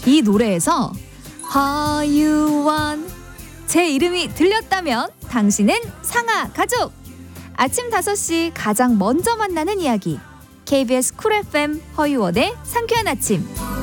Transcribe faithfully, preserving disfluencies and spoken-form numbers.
이 노래에서 허유원 제 이름이 들렸다면 당신은 상하 가족. 아침 다섯 시 가장 먼저 만나는 이야기 케이비에스 쿨 에프엠 허유원의 상쾌한 아침.